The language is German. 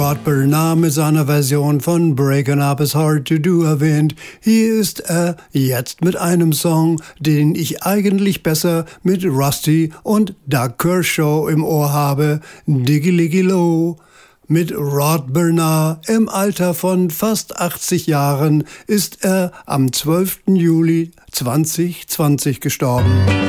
Rod Bernard mit seiner Version von Breaking Up is Hard to Do erwähnt. Hier ist er jetzt mit einem Song, den ich eigentlich besser mit Rusty und Doug Kershaw im Ohr habe. Diggy Liggy Low. Mit Rod Bernard im Alter von fast 80 Jahren ist er am 12. Juli 2020 gestorben.